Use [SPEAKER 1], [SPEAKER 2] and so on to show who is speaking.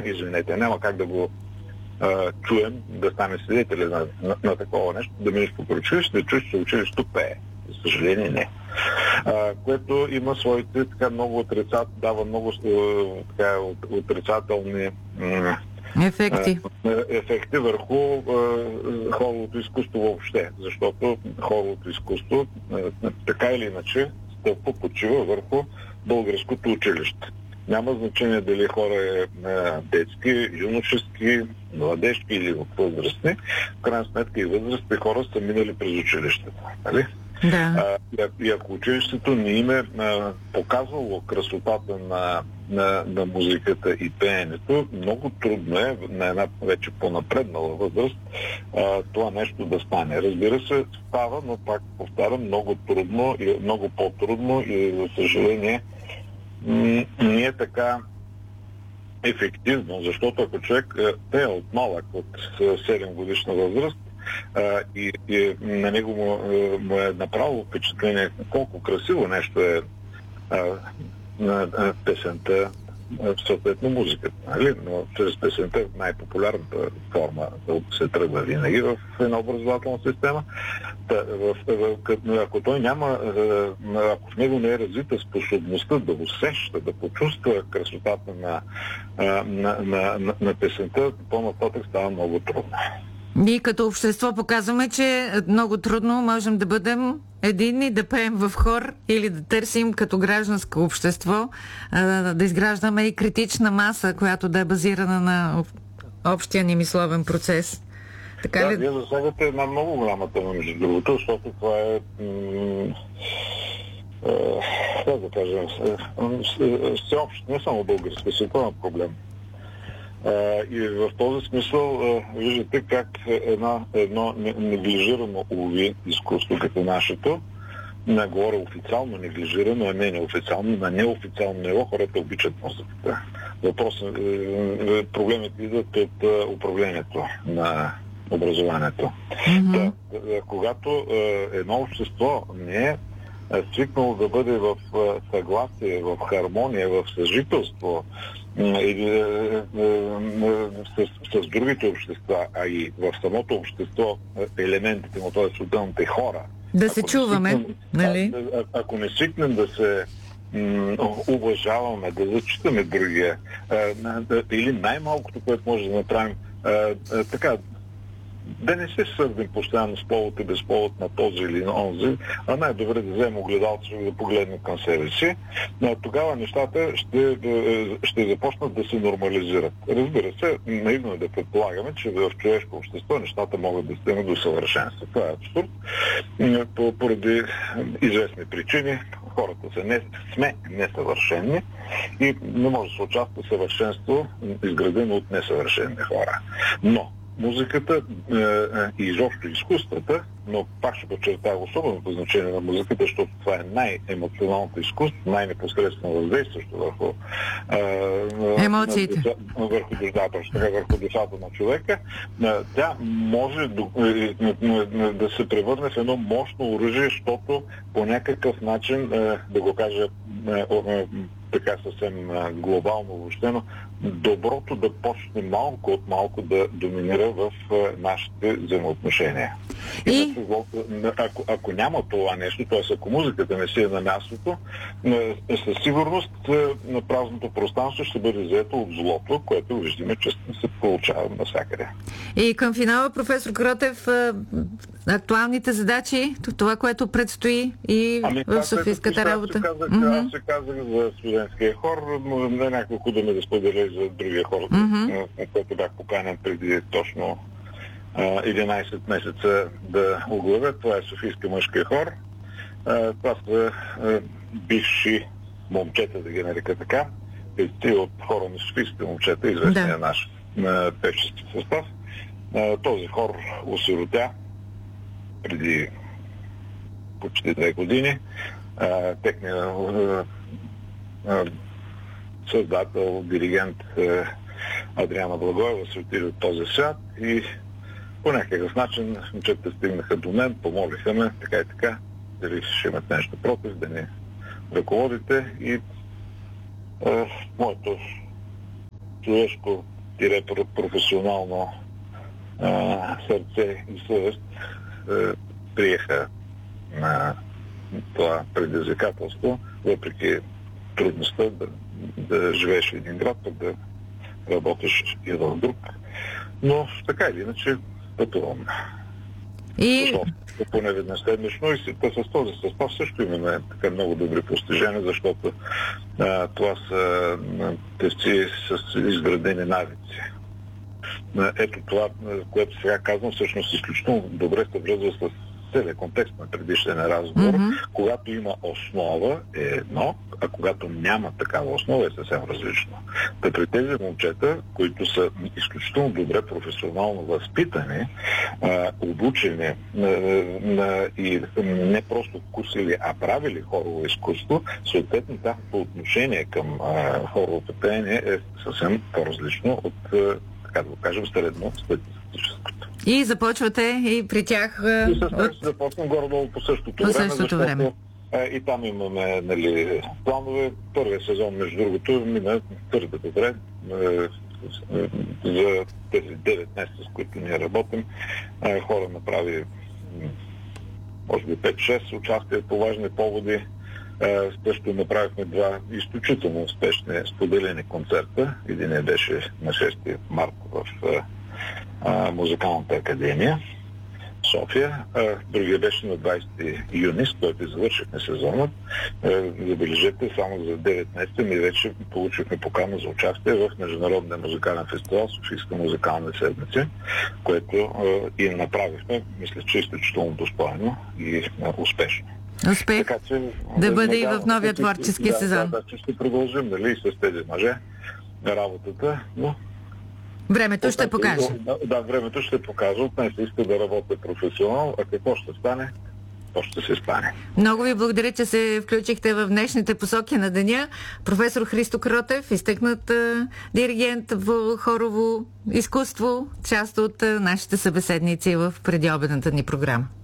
[SPEAKER 1] извинете, няма как да го чуем, да стане свидетели на такова нещо, да минеш по училище, да чуеш, че училището пее. За съжаление не. Което има своите така много дава много така отрицателни ефекти върху хоровото изкуство въобще. Защото хоровото изкуство така или иначе стъпва, почива върху българското училище. Няма значение дали хора е детски, юношески, младежки или възрастни. В крайна сметка и възрастни хора са минали през училището. Нали?
[SPEAKER 2] Да.
[SPEAKER 1] И ако училището не им е показвало красотата на музиката и пеенето, много трудно е на една вече по-напреднала възраст това нещо да стане. Разбира се, става, но пак повтарям, много трудно и много по-трудно и за съжаление не е така ефективно, защото ако човек пее от малък, от 7 годишна възраст, и на него му е направило впечатление колко красиво нещо е песента, съответно музиката, нали? Но чрез песента е най-популярната форма да се тръгва винаги в една образователна система. Ако той няма, ако в него не е развита способността да усеща, да почувства красотата на песента, по-нататък става много трудно.
[SPEAKER 2] Ние като общество показваме, че много трудно можем да бъдем единни, да пеем в хор или да търсим като гражданско общество, да изграждаме и критична маса, която да е базирана на общия ни мисловен процес. Така ли?
[SPEAKER 1] Вие засягате една много голяма тема, между другото, защото това е как да кажем, всеобщо, не само българска, световен проблем. И в този смисъл виждате как едно неглижирано изкуство като нашето, не говоря официално неглижирано, а не неофициално, на неофициално ниво хората обичат музиката. Проблемите идват от управлението на образованието.
[SPEAKER 2] Mm-hmm.
[SPEAKER 1] Когато едно общество не е свикнало да бъде в съгласие, в хармония, в съжителство с другите общества, а и в самото общество елементите му, т.е. отделните хора.
[SPEAKER 2] Да се чуваме, нали?
[SPEAKER 1] Ако не свикнем да се уважаваме, да зачитаме другия, или най-малкото, което може да направим, така, да не се сърдим постоянно с повод и без повод на този или на онзи, а най-добре да вземем огледалци и да погледнем към себе си. Но тогава нещата ще започнат да се нормализират. Разбира се, наивно е да предполагаме, че в човешко общество нещата могат да стигнат до съвършенство. Това е абсурд. Поради известни причини хората сме несъвършени и не може да се очаква съвършенство, изградено от несъвършени хора. Но музиката и изобщо изкуствата, но пак ще подчертая особеното значение на музиката, защото това е най-емоционалното изкуство, най-непосредствено въздействащо върху
[SPEAKER 2] емоциите,
[SPEAKER 1] върху душата на човека. Тя може да се превърне в едно мощно оръжие, защото по някакъв начин, да го кажа така съвсем глобално въобщено, доброто да почне малко от малко да доминира в нашите взаимоотношения. И ако няма това нещо, т.е. ако музиката не си е на мястото, със сигурност на празното пространство ще бъде заето от злото, което виждаме, че се получава навсякъде.
[SPEAKER 2] И към финала, професор Кротев, актуалните задачи, това, което предстои и в софийската работа.
[SPEAKER 1] Аз се казах за студентския хор, не няколко думи да споделя за другия хор, който бях поканен преди точно 11 месеца да оглавя. Това е Софийска мъжкия хор. Това са бивши момчета, да ги нарека така, от хора на софийските момчета, известния наш певчески състав. Този хор осиротя преди почти 2 години. Техният създател, диригент Адриана Благоева се отиде от този свят и по някакъв начин момчета стигнаха до мен, помолиха ме, така и така, дали ще имат нещо против, да ни ръководите, и моето човешко-професионално сърце и съвест приеха на това предизвикателство, въпреки трудността да живееш в един град, пък да работиш и в друг. Но така или иначе пътувам.
[SPEAKER 2] И
[SPEAKER 1] Поне веднъж седмично и с този състав също имаме така много добри постижения, защото това са тезци с изградени навици. Ето това, което сега казвам, всъщност изключително добре се връзва с целият контекст на предишния разговор. Когато има основа е едно, а когато няма такава основа е съвсем различно. Та при тези момчета, които са изключително добре професионално възпитани, обучени и не просто вкусили, а правили хорово изкуство, съответно тяхното отношение към хоровото пеене е съвсем по-различно от, така да го кажем, средно статистическото.
[SPEAKER 2] И започвате и при тях...
[SPEAKER 1] И започвам горе-долу по същото време, защото и там имаме планове. Първият сезон, между другото, мина твърде добре. За тези 9 месеца, с които ние работим, хора направи може би 5-6 участия по важни поводи. Също направихме 2 изключително успешни споделени концерта. Един беше на 6 март в Музикалната академия София. Другия беше на 20 юни, с който завършихме сезонът. Забележете, само за 9 месеца ние вече получихме покана за участие в Международния музикален фестивал Софийска музикална седмица, което и направихме, мисля, че изключително достойно и успешно.
[SPEAKER 2] Успех така, че, да бъде и в новия творчески сезон.
[SPEAKER 1] Да, че ще продължим с тези мъже работата, но
[SPEAKER 2] времето ще покаже.
[SPEAKER 1] Да, времето ще покаже. От мен се иска да работя професионално, а какво ще стане, то ще се стане.
[SPEAKER 2] Много ви благодаря, че се включихте в днешните посоки на деня. Професор Христо Кротев, изтъкнат диригент в хорово изкуство, част от нашите събеседници в предиобедната ни програма.